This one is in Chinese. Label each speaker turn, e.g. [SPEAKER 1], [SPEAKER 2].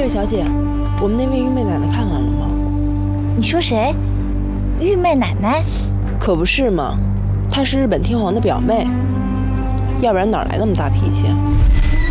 [SPEAKER 1] 这位小姐，我们那位玉妹奶奶看完了吗？
[SPEAKER 2] 你说谁？玉妹奶奶？
[SPEAKER 1] 可不是嘛，她是日本天皇的表妹，要不然哪来那么大脾气？